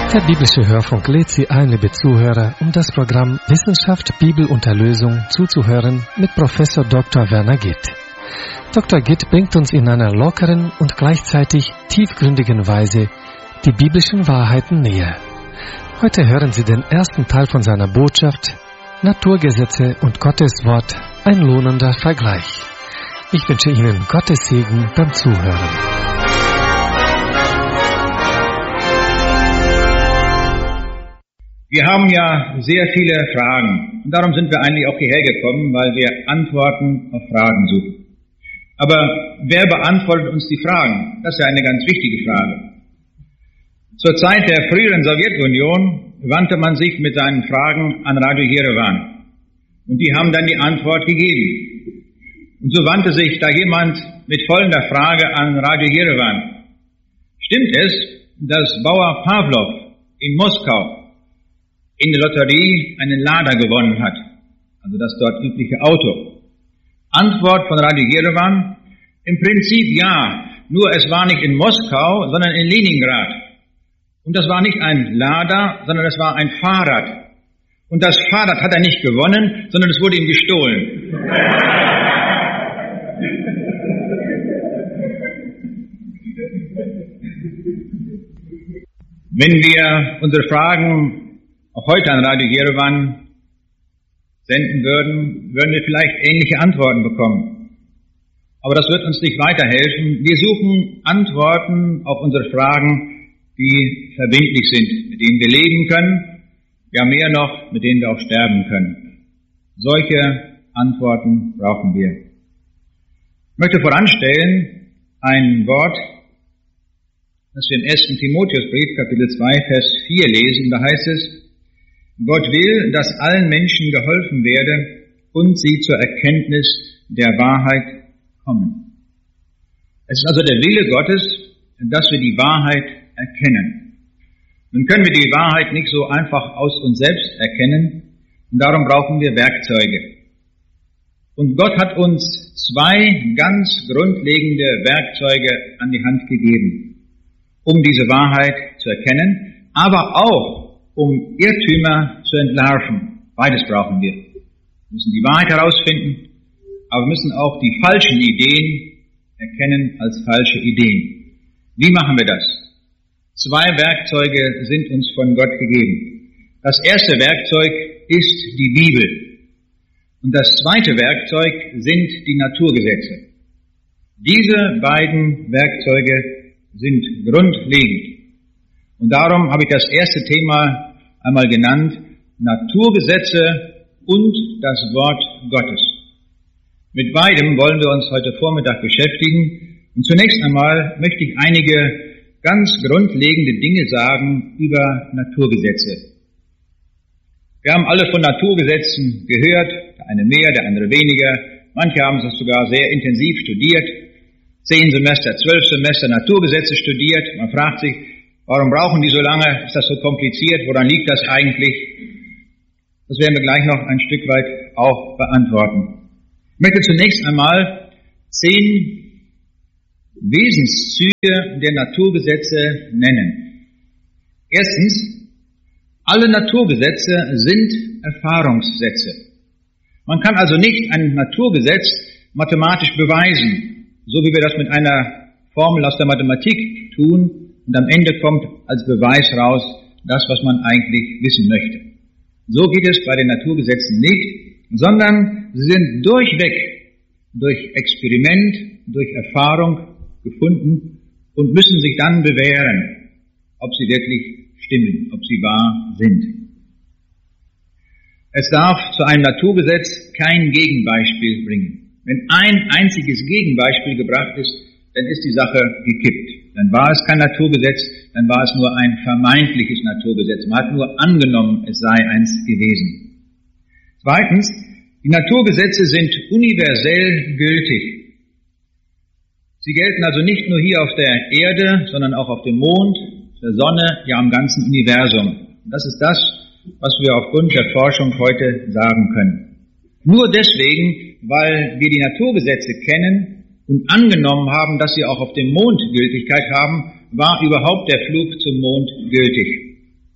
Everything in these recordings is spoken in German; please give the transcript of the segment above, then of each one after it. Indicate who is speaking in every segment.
Speaker 1: Der biblische Hörfunk lädt Sie ein, liebe Zuhörer, um das Programm Wissenschaft, Bibel und Erlösung zuzuhören mit Professor Dr. Werner Gitt. Dr. Gitt bringt uns in einer lockeren und gleichzeitig tiefgründigen Weise die biblischen Wahrheiten näher. Heute hören Sie den ersten Teil von seiner Botschaft Naturgesetze und Gottes Wort, ein lohnender Vergleich. Ich wünsche Ihnen Gottes Segen beim Zuhören.
Speaker 2: Wir haben ja sehr viele Fragen und darum sind wir eigentlich auch hierher gekommen, weil wir Antworten auf Fragen suchen. Aber wer beantwortet uns die Fragen? Das ist ja eine ganz wichtige Frage. Zur Zeit der früheren Sowjetunion wandte man sich mit seinen Fragen an Radio Jerewan und die haben dann die Antwort gegeben. Und so wandte sich da jemand mit folgender Frage an Radio Jerewan. Stimmt es, dass Bauer Pawlow in Moskau in der Lotterie einen Lada gewonnen hat, also das dort übliche Auto? Antwort von Radio Jerewan: im Prinzip ja, nur es war nicht in Moskau, sondern in Leningrad. Und das war nicht ein Lada, sondern es war ein Fahrrad. Und das Fahrrad hat er nicht gewonnen, sondern es wurde ihm gestohlen. Wenn wir unsere Fragen auch heute an Radio Jerewan senden würden, würden wir vielleicht ähnliche Antworten bekommen. Aber das wird uns nicht weiterhelfen. Wir suchen Antworten auf unsere Fragen, die verbindlich sind, mit denen wir leben können, ja mehr noch, mit denen wir auch sterben können. Solche Antworten brauchen wir. Ich möchte voranstellen ein Wort, das wir im 1. Timotheusbrief, Kapitel 2, Vers 4 lesen. Da heißt es: Gott will, dass allen Menschen geholfen werde und sie zur Erkenntnis der Wahrheit kommen. Es ist also der Wille Gottes, dass wir die Wahrheit erkennen. Nun können wir die Wahrheit nicht so einfach aus uns selbst erkennen und darum brauchen wir Werkzeuge. Und Gott hat uns zwei ganz grundlegende Werkzeuge an die Hand gegeben, um diese Wahrheit zu erkennen, aber auch um Irrtümer zu entlarven. Beides brauchen wir. Wir müssen die Wahrheit herausfinden, aber wir müssen auch die falschen Ideen erkennen als falsche Ideen. Wie machen wir das? Zwei Werkzeuge sind uns von Gott gegeben. Das erste Werkzeug ist die Bibel. Und das zweite Werkzeug sind die Naturgesetze. Diese beiden Werkzeuge sind grundlegend. Und darum habe ich das erste Thema einmal genannt: Naturgesetze und das Wort Gottes. Mit beidem wollen wir uns heute Vormittag beschäftigen. Und zunächst einmal möchte ich einige ganz grundlegende Dinge sagen über Naturgesetze. Wir haben alle von Naturgesetzen gehört, der eine mehr, der andere weniger. Manche haben es sogar sehr intensiv studiert. 10 Semester, 12 Semester Naturgesetze studiert. Man fragt sich, warum brauchen die so lange? Ist das so kompliziert? Woran liegt das eigentlich? Das werden wir gleich noch ein Stück weit auch beantworten. Ich möchte zunächst einmal 10 Wesenszüge der Naturgesetze nennen. Erstens: alle Naturgesetze sind Erfahrungssätze. Man kann also nicht ein Naturgesetz mathematisch beweisen, so wie wir das mit einer Formel aus der Mathematik tun, und am Ende kommt als Beweis raus das, was man eigentlich wissen möchte. So geht es bei den Naturgesetzen nicht, sondern sie sind durchweg durch Experiment, durch Erfahrung gefunden und müssen sich dann bewähren, ob sie wirklich stimmen, ob sie wahr sind. Es darf zu einem Naturgesetz kein Gegenbeispiel bringen. Wenn ein einziges Gegenbeispiel gebracht ist, dann ist die Sache gekippt. Dann war es kein Naturgesetz, dann war es nur ein vermeintliches Naturgesetz. Man hat nur angenommen, es sei eins gewesen. Zweitens: die Naturgesetze sind universell gültig. Sie gelten also nicht nur hier auf der Erde, sondern auch auf dem Mond, der Sonne, ja im ganzen Universum. Und das ist das, was wir aufgrund der Forschung heute sagen können. Nur deswegen, weil wir die Naturgesetze kennen und angenommen haben, dass sie auch auf dem Mond Gültigkeit haben, war überhaupt der Flug zum Mond gültig.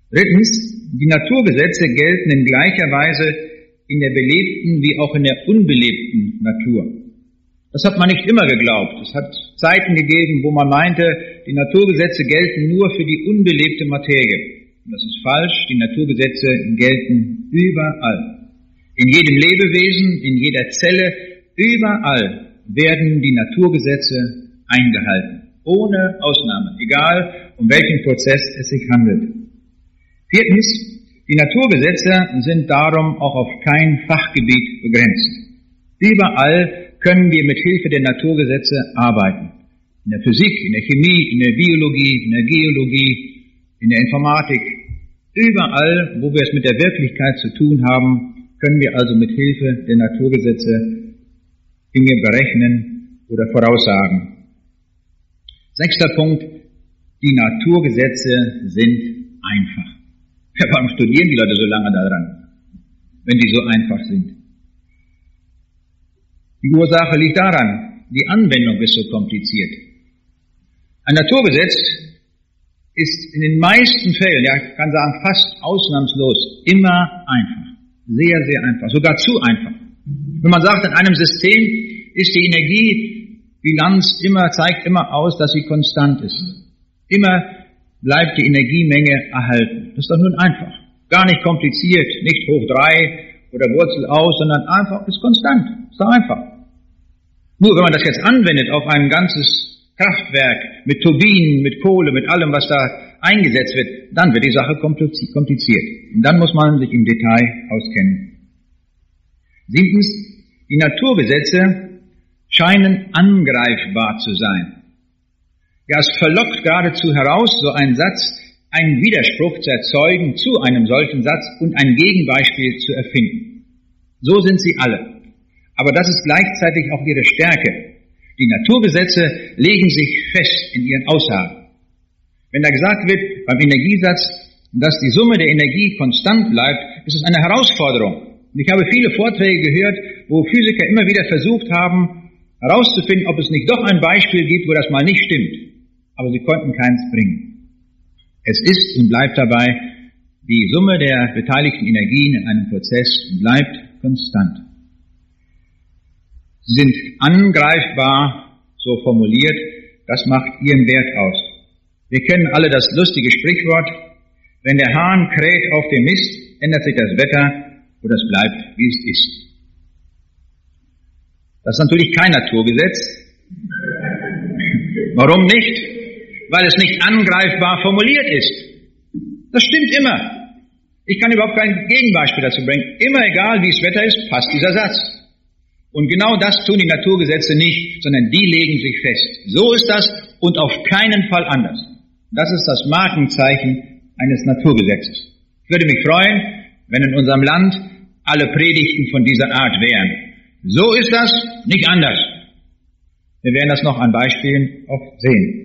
Speaker 2: Drittens, die Naturgesetze gelten in gleicher Weise in der belebten wie auch in der unbelebten Natur. Das hat man nicht immer geglaubt. Es hat Zeiten gegeben, wo man meinte, die Naturgesetze gelten nur für die unbelebte Materie. Und das ist falsch. Die Naturgesetze gelten überall. In jedem Lebewesen, in jeder Zelle, überall werden die Naturgesetze eingehalten. Ohne Ausnahme. Egal, um welchen Prozess es sich handelt. Viertens, die Naturgesetze sind darum auch auf kein Fachgebiet begrenzt. Überall können wir mit Hilfe der Naturgesetze arbeiten. In der Physik, in der Chemie, in der Biologie, in der Geologie, in der Informatik. Überall, wo wir es mit der Wirklichkeit zu tun haben, können wir also mit Hilfe der Naturgesetze Dinge berechnen oder voraussagen. 6. Punkt, die Naturgesetze sind einfach. Ja, warum studieren die Leute so lange daran, wenn die so einfach sind? Die Ursache liegt daran, die Anwendung ist so kompliziert. Ein Naturgesetz ist in den meisten Fällen, ja ich kann sagen fast ausnahmslos, immer einfach. Sehr, sehr einfach, sogar zu einfach. Wenn man sagt, in einem System ist die Energiebilanz zeigt immer aus, dass sie konstant ist. Immer bleibt die Energiemenge erhalten. Das ist doch nun einfach. Gar nicht kompliziert, nicht hoch 3 oder Wurzel aus, sondern einfach ist konstant. Ist doch einfach. Nur wenn man das jetzt anwendet auf ein ganzes Kraftwerk mit Turbinen, mit Kohle, mit allem, was da eingesetzt wird, dann wird die Sache kompliziert. Und dann muss man sich im Detail auskennen. 7. Die Naturgesetze scheinen angreifbar zu sein. Ja, es verlockt geradezu heraus, so ein Satz, einen Widerspruch zu erzeugen zu einem solchen Satz und ein Gegenbeispiel zu erfinden. So sind sie alle. Aber das ist gleichzeitig auch ihre Stärke. Die Naturgesetze legen sich fest in ihren Aussagen. Wenn da gesagt wird, beim Energiesatz, dass die Summe der Energie konstant bleibt, ist es eine Herausforderung. Und ich habe viele Vorträge gehört, wo Physiker immer wieder versucht haben, herauszufinden, ob es nicht doch ein Beispiel gibt, wo das mal nicht stimmt. Aber sie konnten keins bringen. Es ist und bleibt dabei, die Summe der beteiligten Energien in einem Prozess bleibt konstant. Sie sind angreifbar, so formuliert, das macht ihren Wert aus. Wir kennen alle das lustige Sprichwort, wenn der Hahn kräht auf dem Mist, ändert sich das Wetter oder es bleibt, wie es ist. Das ist natürlich kein Naturgesetz. Warum nicht? Weil es nicht angreifbar formuliert ist. Das stimmt immer. Ich kann überhaupt kein Gegenbeispiel dazu bringen. Immer egal, wie das Wetter ist, passt dieser Satz. Und genau das tun die Naturgesetze nicht, sondern die legen sich fest. So ist das und auf keinen Fall anders. Das ist das Markenzeichen eines Naturgesetzes. Ich würde mich freuen, wenn in unserem Land alle Predigten von dieser Art wären. So ist das, nicht anders. Wir werden das noch an Beispielen auch sehen.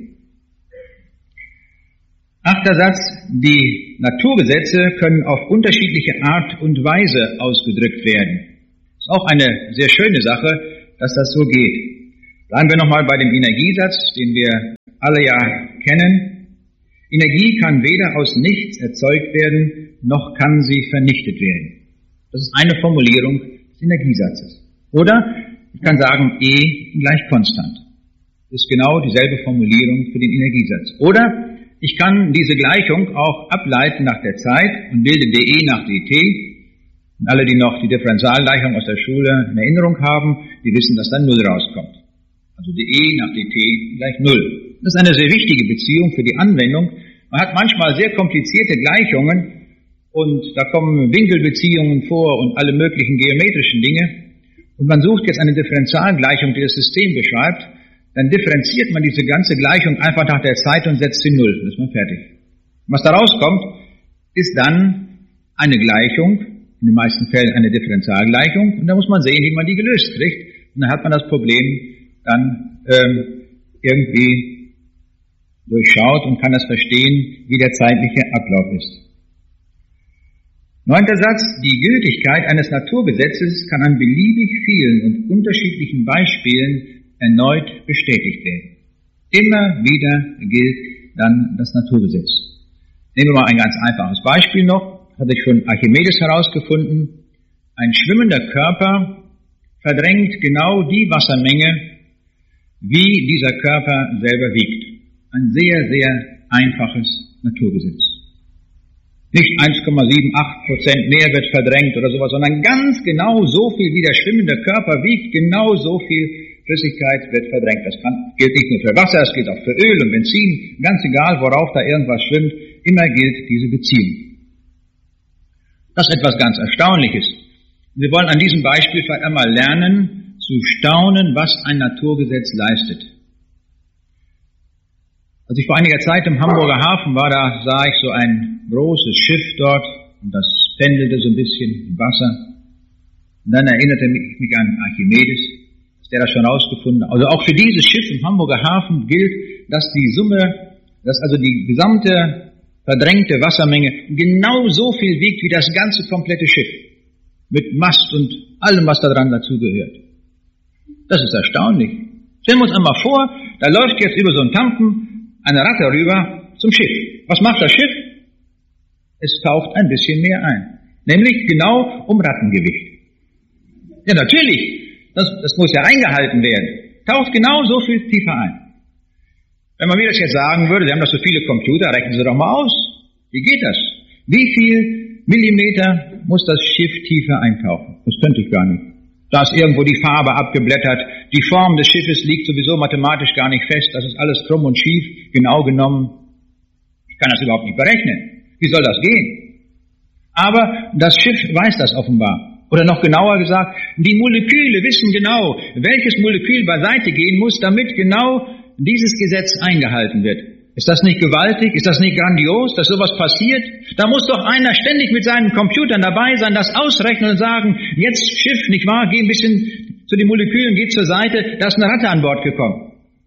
Speaker 2: 8. Satz, die Naturgesetze können auf unterschiedliche Art und Weise ausgedrückt werden. Ist auch eine sehr schöne Sache, dass das so geht. Bleiben wir nochmal bei dem Energiesatz, den wir alle ja kennen. Energie kann weder aus nichts erzeugt werden, noch kann sie vernichtet werden. Das ist eine Formulierung des Energiesatzes. Oder ich kann sagen, E gleich konstant. Das ist genau dieselbe Formulierung für den Energiesatz. Oder ich kann diese Gleichung auch ableiten nach der Zeit und bilde dE nach dt. Und alle, die noch die Differentialgleichung aus der Schule in Erinnerung haben, die wissen, dass dann 0 rauskommt. Also dE nach dt gleich 0. Das ist eine sehr wichtige Beziehung für die Anwendung. Man hat manchmal sehr komplizierte Gleichungen und da kommen Winkelbeziehungen vor und alle möglichen geometrischen Dinge. Und man sucht jetzt eine Differentialgleichung, die das System beschreibt. Dann differenziert man diese ganze Gleichung einfach nach der Zeit und setzt sie 0. Dann ist man fertig. Was da rauskommt, ist dann eine Gleichung, in den meisten Fällen eine Differentialgleichung, und da muss man sehen, wie man die gelöst kriegt. Und dann hat man das Problem dann irgendwie durchschaut und kann das verstehen, wie der zeitliche Ablauf ist. 9. Satz, die Gültigkeit eines Naturgesetzes kann an beliebig vielen und unterschiedlichen Beispielen erneut bestätigt werden. Immer wieder gilt dann das Naturgesetz. Nehmen wir mal ein ganz einfaches Beispiel noch. Das hatte ich von Archimedes herausgefunden. Ein schwimmender Körper verdrängt genau die Wassermenge, wie dieser Körper selber wiegt. Ein sehr, sehr einfaches Naturgesetz. Nicht 1,78% mehr wird verdrängt oder sowas, sondern ganz genau so viel, wie der schwimmende Körper wiegt, genau so viel Flüssigkeit wird verdrängt. Das gilt nicht nur für Wasser, es gilt auch für Öl und Benzin. Ganz egal, worauf da irgendwas schwimmt, immer gilt diese Beziehung. Das ist etwas ganz Erstaunliches. Wir wollen an diesem Beispiel vielleicht einmal lernen, zu staunen, was ein Naturgesetz leistet. Als ich vor einiger Zeit im Hamburger Hafen war, da sah ich so ein großes Schiff dort und das pendelte so ein bisschen im Wasser. Und dann erinnerte ich mich an Archimedes, dass der das schon herausgefunden hat. Also auch für dieses Schiff im Hamburger Hafen gilt, dass also die gesamte verdrängte Wassermenge genau so viel wiegt wie das ganze komplette Schiff. Mit Mast und allem, was daran dazugehört. Das ist erstaunlich. Stellen wir uns einmal vor, da läuft jetzt über so einen Tampen eine Ratte rüber zum Schiff. Was macht das Schiff? Es taucht ein bisschen mehr ein. Nämlich genau um Rattengewicht. Ja, natürlich. Das muss ja eingehalten werden. Taucht genau so viel tiefer ein. Wenn man mir das jetzt sagen würde, Sie haben doch so viele Computer, rechnen Sie doch mal aus. Wie geht das? Wie viel Millimeter muss das Schiff tiefer eintauchen? Das könnte ich gar nicht. Da ist irgendwo die Farbe abgeblättert, die Form des Schiffes liegt sowieso mathematisch gar nicht fest, das ist alles krumm und schief, genau genommen. Ich kann das überhaupt nicht berechnen. Wie soll das gehen? Aber das Schiff weiß das offenbar. Oder noch genauer gesagt, die Moleküle wissen genau, welches Molekül beiseite gehen muss, damit genau dieses Gesetz eingehalten wird. Ist das nicht gewaltig? Ist das nicht grandios, dass sowas passiert? Da muss doch einer ständig mit seinen Computern dabei sein, das ausrechnen und sagen, jetzt Schiff, nicht wahr, geh ein bisschen zu den Molekülen, geh zur Seite, da ist eine Ratte an Bord gekommen.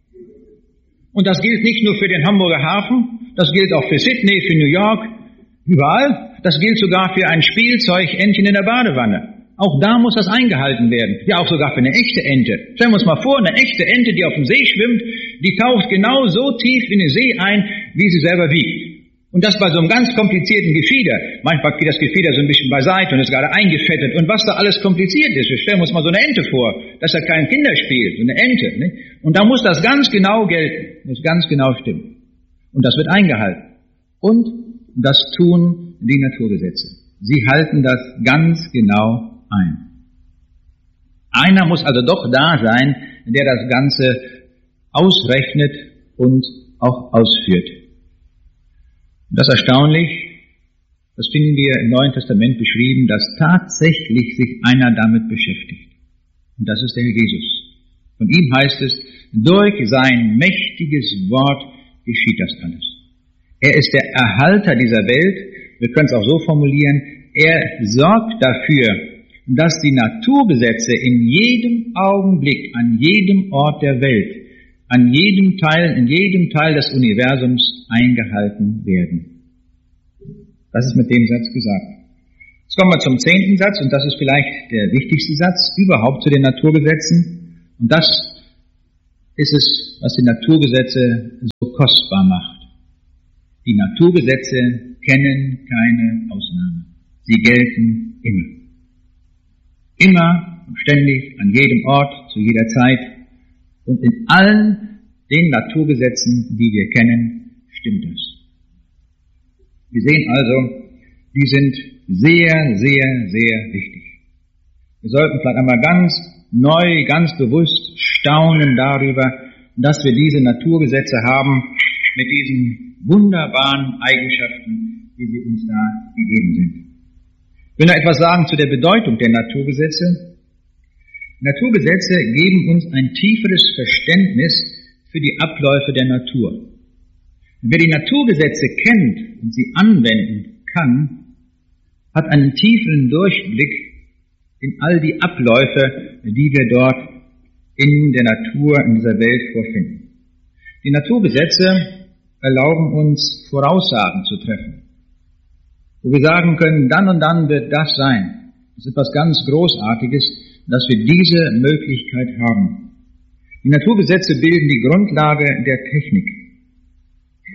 Speaker 2: Und das gilt nicht nur für den Hamburger Hafen, das gilt auch für Sydney, für New York, überall. Das gilt sogar für ein Spielzeugentchen in der Badewanne. Auch da muss das eingehalten werden. Ja, auch sogar für eine echte Ente. Stellen wir uns mal vor, eine echte Ente, die auf dem See schwimmt, die taucht genau so tief in den See ein, wie sie selber wiegt. Und das bei so einem ganz komplizierten Gefieder. Manchmal geht das Gefieder so ein bisschen beiseite und ist gerade eingefettet. Und was da alles kompliziert ist. Wir stellen uns mal so eine Ente vor. Das ist ja kein Kinderspiel, so eine Ente. Ne? Und da muss das ganz genau gelten. Das ganz genau stimmen. Und das wird eingehalten. Und das tun die Naturgesetze. Sie halten das ganz genau ein. Einer muss also doch da sein, der das Ganze ausrechnet und auch ausführt. Das ist erstaunlich, das finden wir im Neuen Testament beschrieben, dass tatsächlich sich einer damit beschäftigt. Und das ist der Herr Jesus. Von ihm heißt es, durch sein mächtiges Wort geschieht das alles. Er ist der Erhalter dieser Welt, wir können es auch so formulieren, er sorgt dafür, dass die Naturgesetze in jedem Augenblick, an jedem Ort der Welt, in jedem Teil des Universums eingehalten werden. Das ist mit dem Satz gesagt. Jetzt kommen wir zum 10. Satz, und das ist vielleicht der wichtigste Satz überhaupt zu den Naturgesetzen. Und das ist es, was die Naturgesetze so kostbar macht. Die Naturgesetze kennen keine Ausnahme. Sie gelten immer. Immer und ständig, an jedem Ort, zu jeder Zeit. Und in allen den Naturgesetzen, die wir kennen, stimmt das. Wir sehen also, die sind sehr, sehr, sehr wichtig. Wir sollten vielleicht einmal ganz neu, ganz bewusst staunen darüber, dass wir diese Naturgesetze haben mit diesen wunderbaren Eigenschaften, die sie uns da gegeben sind. Ich will noch etwas sagen zu der Bedeutung der Naturgesetze. Naturgesetze geben uns ein tieferes Verständnis für die Abläufe der Natur. Wer die Naturgesetze kennt und sie anwenden kann, hat einen tieferen Durchblick in all die Abläufe, die wir dort in der Natur, in dieser Welt vorfinden. Die Naturgesetze erlauben uns, Voraussagen zu treffen, wo wir sagen können, dann und dann wird das sein. Das ist etwas ganz Großartiges, dass wir diese Möglichkeit haben. Die Naturgesetze bilden die Grundlage der Technik.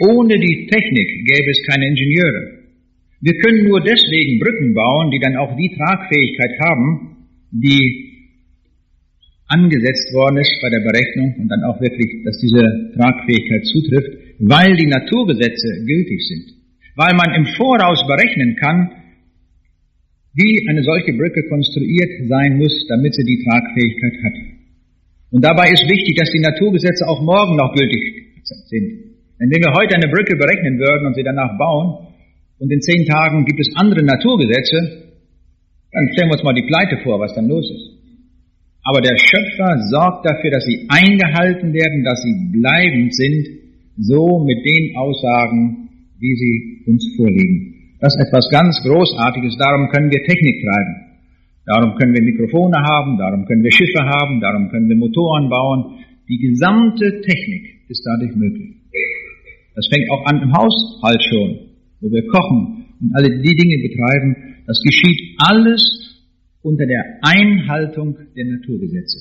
Speaker 2: ohne die Technik gäbe es keine Ingenieure. Wir können nur deswegen Brücken bauen, die dann auch die Tragfähigkeit haben, die angesetzt worden ist bei der Berechnung und dann auch wirklich, dass diese Tragfähigkeit zutrifft, weil die Naturgesetze gültig sind. Weil man im Voraus berechnen kann, wie eine solche Brücke konstruiert sein muss, damit sie die Tragfähigkeit hat. Und dabei ist wichtig, dass die Naturgesetze auch morgen noch gültig sind. Denn wenn wir heute eine Brücke berechnen würden und sie danach bauen, und in 10 Tagen gibt es andere Naturgesetze, dann stellen wir uns mal die Pleite vor, was dann los ist. Aber der Schöpfer sorgt dafür, dass sie eingehalten werden, dass sie bleibend sind, so mit den Aussagen, wie sie uns vorliegen. Das ist etwas ganz Großartiges, darum können wir Technik treiben. Darum können wir Mikrofone haben, darum können wir Schiffe haben, darum können wir Motoren bauen. Die gesamte Technik ist dadurch möglich. Das fängt auch an im Haushalt schon, wo wir kochen und alle die Dinge betreiben. Das geschieht alles unter der Einhaltung der Naturgesetze.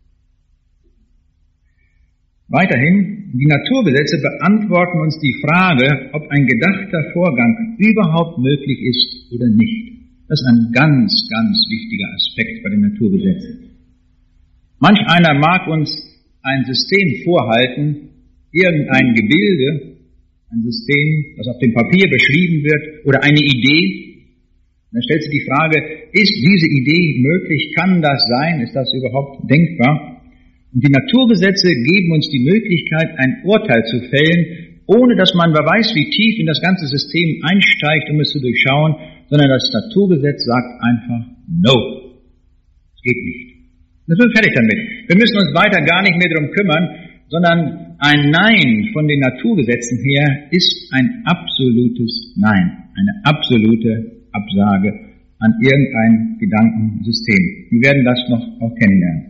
Speaker 2: Weiterhin, die Naturgesetze beantworten uns die Frage, ob ein gedachter Vorgang überhaupt möglich ist oder nicht. Das ist ein ganz, ganz wichtiger Aspekt bei den Naturgesetzen. Manch einer mag uns ein System vorhalten, irgendein Gebilde, ein System, das auf dem Papier beschrieben wird, oder eine Idee. Dann stellt sich die Frage, ist diese Idee möglich? Kann das sein? Ist das überhaupt denkbar? Und die Naturgesetze geben uns die Möglichkeit, ein Urteil zu fällen, ohne dass man wer weiß, wie tief in das ganze System einsteigt, um es zu durchschauen, sondern das Naturgesetz sagt einfach, no, es geht nicht. Das sind wir fertig damit. Wir müssen uns weiter gar nicht mehr darum kümmern, sondern ein Nein von den Naturgesetzen her ist ein absolutes Nein, eine absolute Absage an irgendein Gedankensystem. Wir werden das noch auch kennenlernen.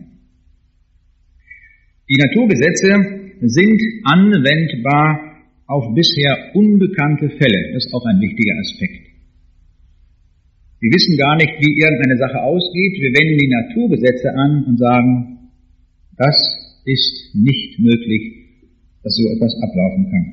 Speaker 2: Die Naturgesetze sind anwendbar auf bisher unbekannte Fälle. Das ist auch ein wichtiger Aspekt. Wir wissen gar nicht, wie irgendeine Sache ausgeht. Wir wenden die Naturgesetze an und sagen, das ist nicht möglich, dass so etwas ablaufen kann.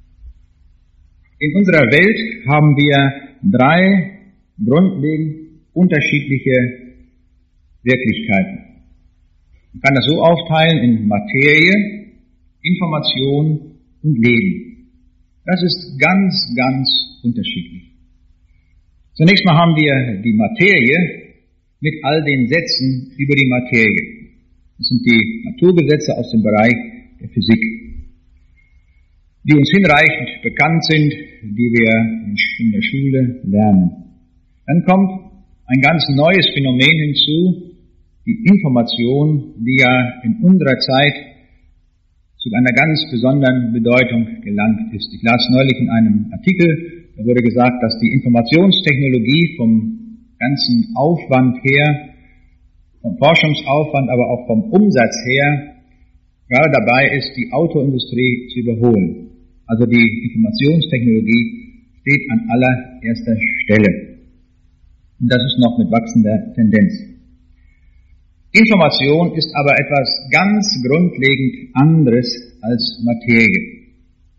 Speaker 2: In unserer Welt haben wir 3 grundlegend unterschiedliche Wirklichkeiten. Man kann das so aufteilen in Materie, Information und Leben. Das ist ganz, ganz unterschiedlich. Zunächst mal haben wir die Materie mit all den Sätzen über die Materie. Das sind die Naturgesetze aus dem Bereich der Physik, die uns hinreichend bekannt sind, die wir in der Schule lernen. Dann kommt ein ganz neues Phänomen hinzu, die Information, die ja in unserer Zeit zu einer ganz besonderen Bedeutung gelangt ist. Ich las neulich in einem Artikel, da wurde gesagt, dass die Informationstechnologie vom ganzen Aufwand her, vom Forschungsaufwand, aber auch vom Umsatz her, gerade dabei ist, die Autoindustrie zu überholen. Also die Informationstechnologie steht an allererster Stelle. Und das ist noch mit wachsender Tendenz. Information ist aber etwas ganz grundlegend anderes als Materie.